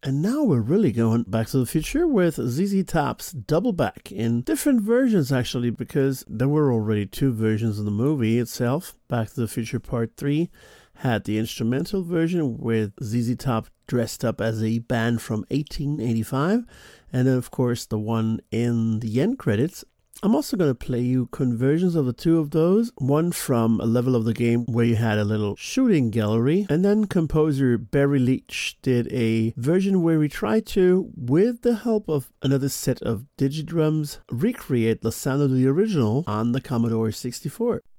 And now we're really going Back to the Future with ZZ Top's Double Back in different versions, actually, because there were already two versions of the movie itself. Back to the Future Part 3 had the instrumental version with ZZ Top dressed up as a band from 1885, and then, of course, the one in the end credits. I'm also going to play you conversions of the two of those, one from a level of the game where you had a little shooting gallery, and then composer Barry Leach did a version where he tried to, with the help of another set of digidrums, recreate the sound of the original on the Commodore 64.